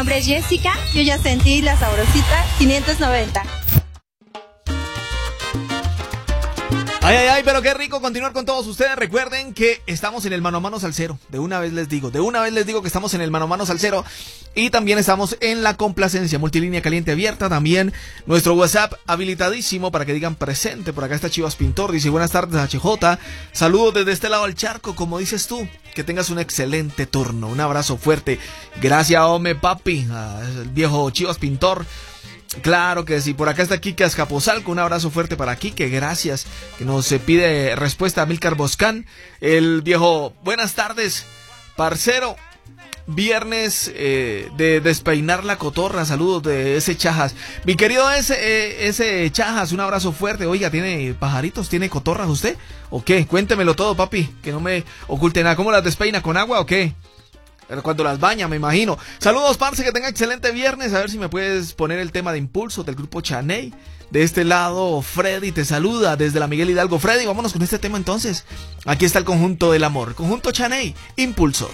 nombre es Jessica. Yo ya sentí la sabrosita 590. Ay, pero qué rico continuar con todos ustedes. Recuerden que estamos en el Mano a Mano Salsero. De una vez les digo que estamos en el Mano a Mano Salsero. Y también estamos en la complacencia, multilínea caliente abierta. También nuestro WhatsApp habilitadísimo para que digan presente. Por acá está Chivas Pintor, dice buenas tardes HJ. Saludos desde este lado del charco, como dices tú. Que tengas un excelente turno, un abrazo fuerte. Gracias, hombre, papi, el viejo Chivas Pintor. Claro que sí, por acá está Kike Azcapotzalco, un abrazo fuerte para Kike, gracias, que nos pide respuesta a Milcar Boscán, el viejo, buenas tardes, parcero, viernes de despeinar la cotorra, saludos de ese Chajas, mi querido ese Chajas, un abrazo fuerte, oiga, ¿tiene pajaritos, tiene cotorras usted? ¿O qué? Cuéntemelo todo, papi, que no me oculte nada, ¿cómo las despeina, con agua o qué? Pero cuando las baña, me imagino. Saludos, parce, que tenga excelente viernes. A ver si me puedes poner el tema de Impulso del grupo Chaney. De este lado, Freddy te saluda desde la Miguel Hidalgo. Freddy, vámonos con este tema entonces. Aquí está el conjunto del amor. Conjunto Chaney, Impulsos.